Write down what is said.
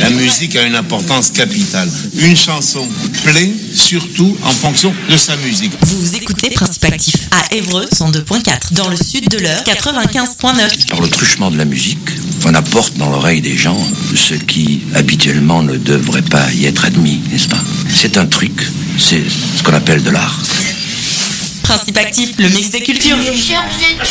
La musique a une importance capitale. Une chanson plaît surtout en fonction de sa musique. Vous écoutez Principe Actif à Évreux 102.4, dans le sud de l'Eure 95.9. Par le truchement de la musique, on apporte dans l'oreille des gens ce qui habituellement ne devrait pas y être admis, n'est-ce pas? C'est un truc, c'est ce qu'on appelle de l'art. Principe Actif, le mix des cultures. Je cherche des